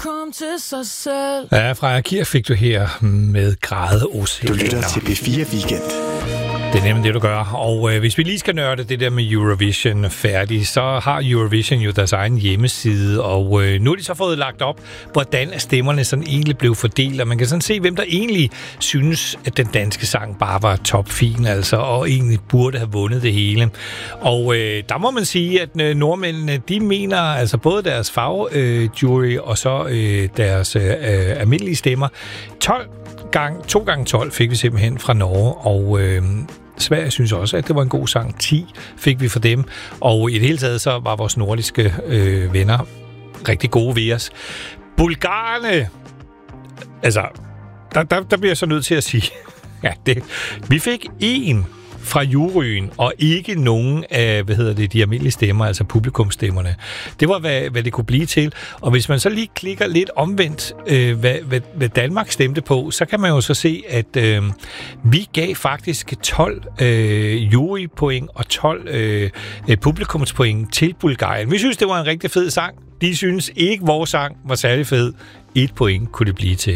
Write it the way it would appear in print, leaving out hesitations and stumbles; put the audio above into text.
kom til sig selv. Ja, Freja Kier fik du her med Græde Oceaner. Du lytter til P4 Weekend. Det er nemlig det, du gør. Og hvis vi lige skal nørde det der med Eurovision færdigt, så har Eurovision jo deres egen hjemmeside, og nu er de så fået lagt op, hvordan stemmerne sådan egentlig blev fordelt, og man kan sådan se, hvem der egentlig synes, at den danske sang bare var topfin, altså, og egentlig burde have vundet det hele. Og der må man sige, at nordmændene, de mener altså både deres fagjury og så deres almindelige stemmer. 2 gange 12 fik vi simpelthen fra Norge, og Sverige synes også, at det var en god sang. 10 fik vi fra dem, og i det hele taget så var vores nordiske venner rigtig gode ved os. Bulgarerne, altså, der bliver jeg så nødt til at sige, ja, vi fik 1 fra juryen, og ikke nogen af, de almindelige stemmer, altså publikumsstemmerne. Det var, hvad det kunne blive til. Og hvis man så lige klikker lidt omvendt, hvad Danmark stemte på, så kan man jo så se, at vi gav faktisk 12 jurypoint og 12 publikumspoint til Bulgarien. Vi synes, det var en rigtig fed sang. De synes ikke, vores sang var særlig fed. 1 point kunne det blive til.